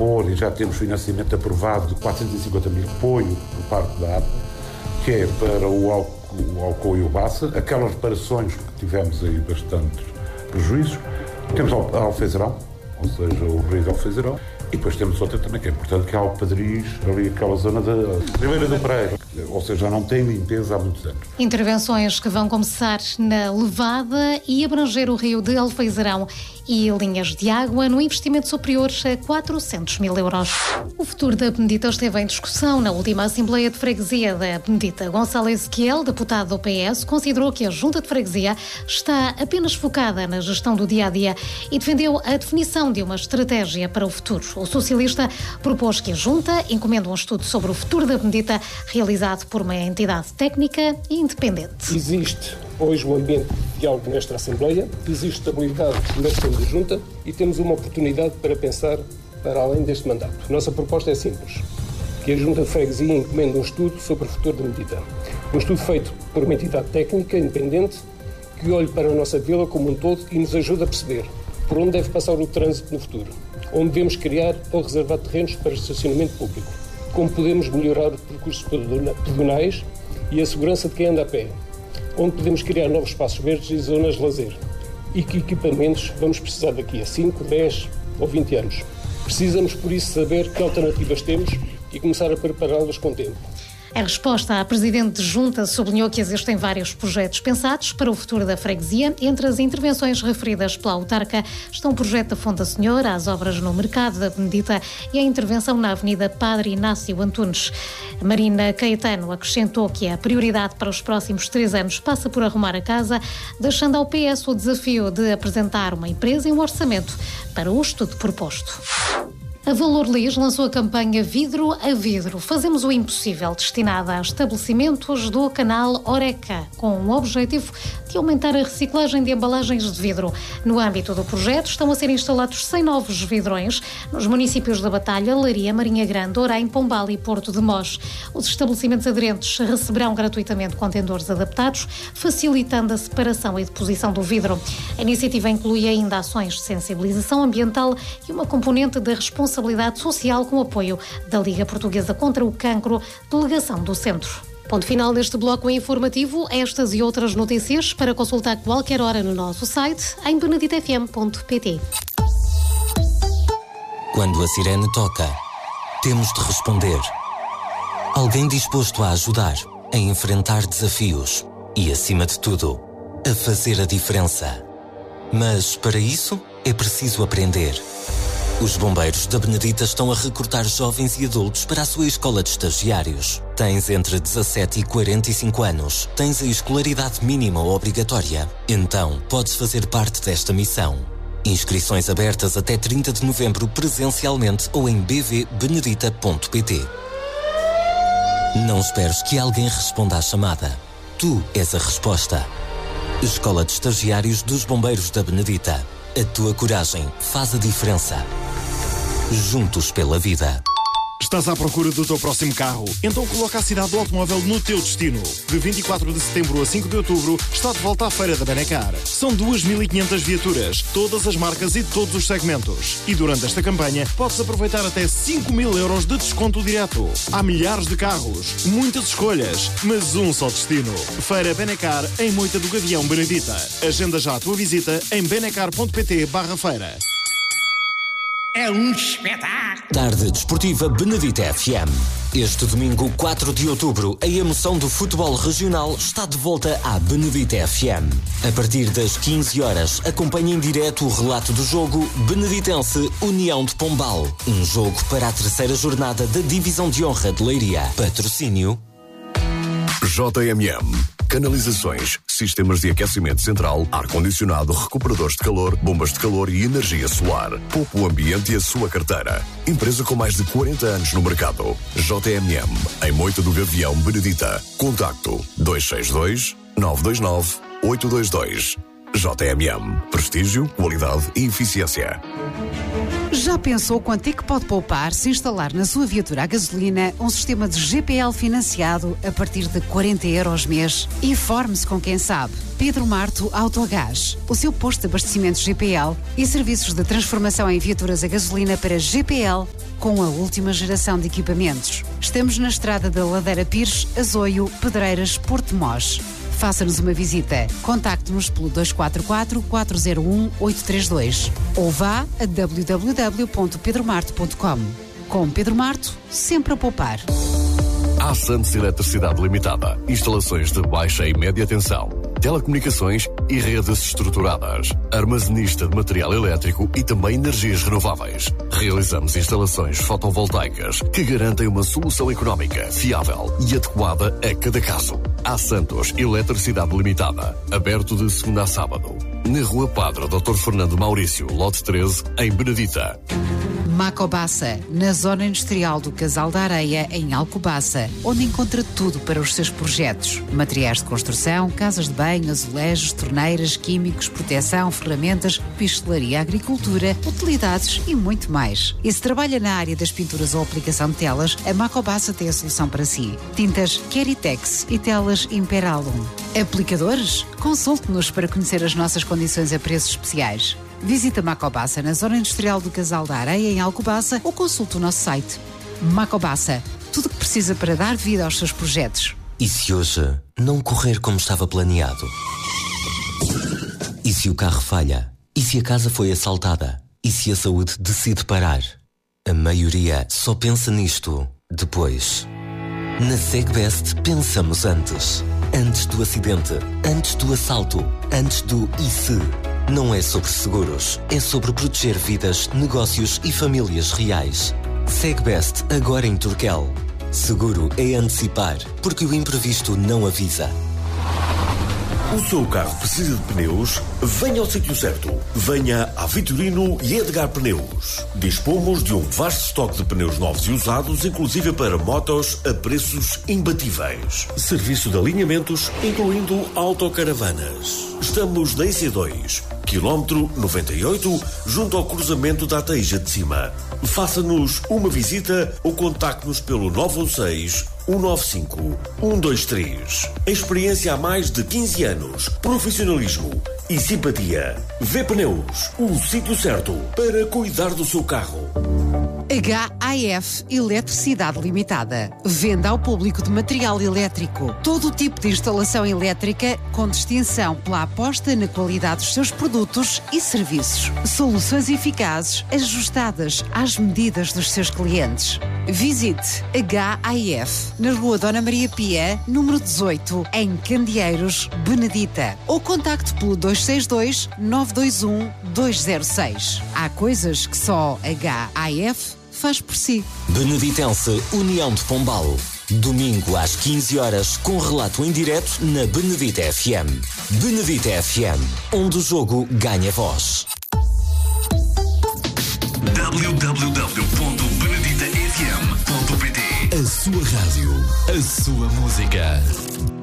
for, e já temos financiamento aprovado de 450 mil apoio por parte da APA, que é para o Alcoa e o Bassa, aquelas reparações que tivemos aí bastantes prejuízos. Temos a Alfeizerão, ou seja, o Rio de Alfeizerão, e depois temos outra também que é importante, que é Alpedriz, ali aquela zona da Ribeira do Pereira, ou seja, já não tem limpeza há muitos anos. Intervenções que vão começar na Levada e abranger o rio de Alfeizerão e linhas de água no investimento superior a 400 mil euros. O futuro da Benedita esteve em discussão na última Assembleia de Freguesia da Benedita. Gonçalo Ezequiel, deputado do PS, considerou que a Junta de Freguesia está apenas focada na gestão do dia-a-dia e defendeu a definição de uma estratégia para o futuro. O socialista propôs que a Junta encomende um estudo sobre o futuro da Benedita realizado por uma entidade técnica e independente. Existe hoje um ambiente de diálogo nesta Assembleia, existe estabilidade na gestão da Junta e temos uma oportunidade para pensar para além deste mandato. A nossa proposta é simples, que a Junta de Freguesia encomende um estudo sobre o futuro da Benedita. Um estudo feito por uma entidade técnica independente que olhe para a nossa vila como um todo e nos ajude a perceber por onde deve passar o trânsito no futuro, onde devemos criar ou reservar terrenos para estacionamento público, como podemos melhorar os percursos pedonais e a segurança de quem anda a pé, onde podemos criar novos espaços verdes e zonas de lazer, e que equipamentos vamos precisar daqui a 5, 10 ou 20 anos. Precisamos, por isso, saber que alternativas temos e começar a prepará-las com tempo. Em resposta, a Presidente de Junta sublinhou que existem vários projetos pensados para o futuro da freguesia. Entre as intervenções referidas pela autarca estão o projeto da Fonte da Senhora, as obras no Mercado da Benedita e a intervenção na Avenida Padre Inácio Antunes. A Marina Caetano acrescentou que a prioridade para os próximos 3 anos passa por arrumar a casa, deixando ao PS o desafio de apresentar uma empresa e um orçamento para o estudo proposto. A Valor Lis lançou a campanha Vidro a Vidro. Fazemos o impossível, destinada a estabelecimentos do canal Oreca, com o objetivo de aumentar a reciclagem de embalagens de vidro. No âmbito do projeto, estão a ser instalados 100 novos vidrões nos municípios da Batalha, Leiria, Marinha Grande, Orem, Pombal e Porto de Mós. Os estabelecimentos aderentes receberão gratuitamente contentores adaptados, facilitando a separação e deposição do vidro. A iniciativa inclui ainda ações de sensibilização ambiental e uma componente da responsabilidade social com o apoio da Liga Portuguesa contra o Cancro, delegação do Centro. Ponto final neste bloco informativo. Estas e outras notícias para consultar a qualquer hora no nosso site em beneditafm.pt. Quando a sirene toca, temos de responder. Alguém disposto a ajudar, a enfrentar desafios e, acima de tudo, a fazer a diferença. Mas, para isso, é preciso aprender. Os bombeiros da Benedita estão a recrutar jovens e adultos para a sua escola de estagiários. Tens entre 17 e 45 anos. Tens a escolaridade mínima ou obrigatória. Então, podes fazer parte desta missão. Inscrições abertas até 30 de novembro presencialmente ou em bvbenedita.pt. Não esperes que alguém responda à chamada. Tu és a resposta. Escola de Estagiários dos Bombeiros da Benedita. A tua coragem faz a diferença. Juntos pela vida. Estás à procura do teu próximo carro? Então coloca a cidade do automóvel no teu destino. De 24 de setembro a 5 de outubro está de volta à Feira da Benacar. São 2.500 viaturas, todas as marcas e todos os segmentos. E durante esta campanha podes aproveitar até 5.000 euros de desconto direto. Há milhares de carros, muitas escolhas, mas um só destino. Feira Benacar em Moita do Gavião, Benedita. Agenda já a tua visita em benacar.pt/feira. É um espetáculo! Tarde Desportiva Benedita FM. Este domingo, 4 de outubro, a emoção do futebol regional está de volta à Benedita FM. A partir das 15 horas, acompanhe em direto o relato do jogo Beneditense União de Pombal. Um jogo para a 3ª jornada da Divisão de Honra de Leiria. Patrocínio JMM. Canalizações, sistemas de aquecimento central, ar-condicionado, recuperadores de calor, bombas de calor e energia solar. Poupe o ambiente e a sua carteira. Empresa com mais de 40 anos no mercado. JMM, em Moita do Gavião, Benedita. Contacto 262 929 822. JMM. Prestígio, qualidade e eficiência. Já pensou quanto é que pode poupar se instalar na sua viatura a gasolina um sistema de GPL financiado a partir de 40 euros mês? Informe-se com quem sabe. Pedro Marto Autogás, o seu posto de abastecimento GPL e serviços de transformação em viaturas a gasolina para GPL com a última geração de equipamentos. Estamos na estrada da Ladeira Pires, Azoio, Pedreiras, Porto de Mós. Faça-nos uma visita. Contacte-nos pelo 244-401-832 ou vá a www.pedromarte.com. Com Pedro Marto, sempre a poupar. A Santos Eletricidade Limitada. Instalações de baixa e média tensão, telecomunicações e redes estruturadas. Armazenista de material elétrico e também energias renováveis. Realizamos instalações fotovoltaicas que garantem uma solução económica, fiável e adequada a cada caso. A Santos Eletricidade Limitada. Aberto de segunda a sábado. Na Rua Padre Dr. Fernando Maurício, lote 13, em Benedita. Macobassa, na zona industrial do Casal da Areia, em Alcobaça, onde encontra tudo para os seus projetos. Materiais de construção, casas de banho, azulejos, torneiras, químicos, proteção, ferramentas, pistelaria, agricultura, utilidades e muito mais. E se trabalha na área das pinturas ou aplicação de telas, a Macobassa tem a solução para si. Tintas Keritex e telas Imperalum. Aplicadores? Consulte-nos para conhecer as nossas condições a preços especiais. Visita Macobassa na zona industrial do Casal da Areia, em Alcobaça, ou consulte o nosso site. Macobassa, tudo o que precisa para dar vida aos seus projetos. E se hoje não correr como estava planeado? E se o carro falha? E se a casa foi assaltada? E se a saúde decide parar? A maioria só pensa nisto depois. Na SegBest pensamos antes. Antes do acidente, antes do assalto, antes do e se. Não é sobre seguros, é sobre proteger vidas, negócios e famílias reais. SegBest agora em Turquel. Seguro é antecipar, porque o imprevisto não avisa. O seu carro precisa de pneus? Venha ao sítio certo. Venha a Vitorino e Edgar Pneus. Dispomos de um vasto estoque de pneus novos e usados, inclusive para motos, a preços imbatíveis. Serviço de alinhamentos, incluindo autocaravanas. Estamos na IC2, quilómetro 98, junto ao cruzamento da Teija de Cima. Faça-nos uma visita ou contacte-nos pelo 916-195-123. Experiência há mais de 15 anos, profissionalismo e simpatia. V-Pneus, o sítio certo para cuidar do seu carro. HAF Eletricidade Limitada. Venda ao público de material elétrico. Todo o tipo de instalação elétrica com distinção pela aposta na qualidade dos seus produtos e serviços. Soluções eficazes, ajustadas às medidas dos seus clientes. Visite HAF na Rua Dona Maria Pia, número 18, em Candeeiros, Benedita. Ou contacte pelo 262-921-206. Há coisas que só HAF faz por si. Beneditense União de Pombal. Domingo às 15 horas com relato em direto na Benedita FM. Benedita FM, onde o jogo ganha voz. www.beneditafm.pt. A sua rádio, a sua música.